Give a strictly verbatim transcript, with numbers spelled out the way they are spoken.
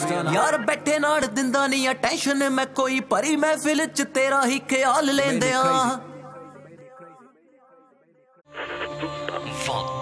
यार बैठे नाड़ दिंदा नहीं आ टेंशन मैं कोई परी महफिल च तेरा ही ख्याल लेंदे आ